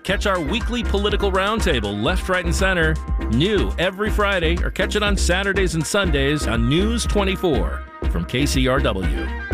Catch our weekly political roundtable, Left, Right, and Center, new every Friday, or catch it on Saturdays and Sundays on News 24 from KCRW.